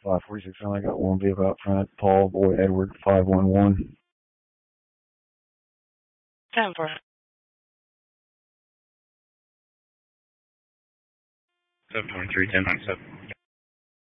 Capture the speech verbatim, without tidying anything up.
five forty-six, I got one vehicle out front, Paul, Boy, Edward, five one one. ten four. seven twenty-three, ten ninety-seven.